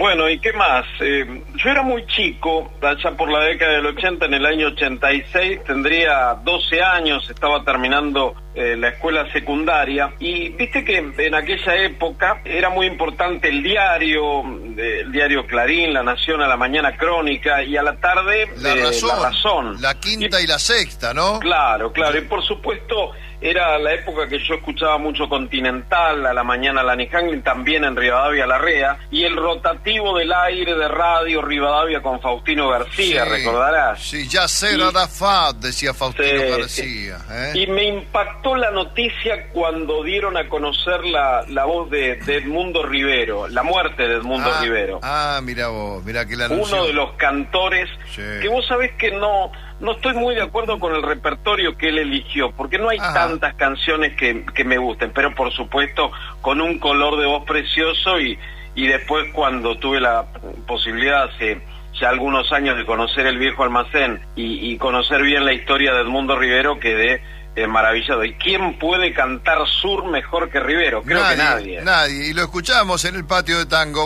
Bueno, ¿y qué más? Yo era muy chico, allá por la década del 80, en el año 86, tendría 12 años, estaba terminando la escuela secundaria, y viste que en aquella época era muy importante el diario Clarín, La Nación, a la mañana Crónica, y a la tarde La Razón. La quinta y la sexta, ¿no? Claro, y por supuesto era la época que yo escuchaba mucho Continental, a la mañana Lani Hanglin, también en Rivadavia Larrea, y el rotativo del aire de radio Rivadavia con Faustino García, sí, ¿recordarás? Sí, ya será da FAD, decía Faustino García. Y me impactó la noticia cuando dieron a conocer la voz de Edmundo Rivero, la muerte de Edmundo Rivero. Mira vos, mira que la anunció. Uno de los cantores, sí, que vos sabés que no estoy muy de acuerdo con el repertorio que él eligió, porque no hay tantas canciones que me gusten, pero por supuesto con un color de voz precioso, y después cuando tuve la posibilidad hace ya algunos años de conocer el Viejo Almacén y conocer bien la historia de Edmundo Rivero, quedé maravillado. ¿Y quién puede cantar sur mejor que Rivero? Creo que nadie. Nadie, y lo escuchamos en el Patio de Tango.